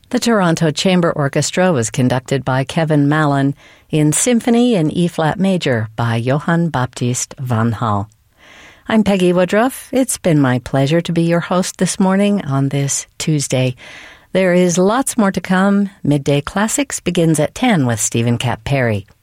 The Toronto Chamber Orchestra was conducted by Kevin Mallon in Symphony in E-flat major by Johann Baptist van Hal. I'm Peggy Woodruff. It's been my pleasure to be your host this morning on this Tuesday. There is lots more to come. Midday Classics begins at 10 with Stephen Cap Perry.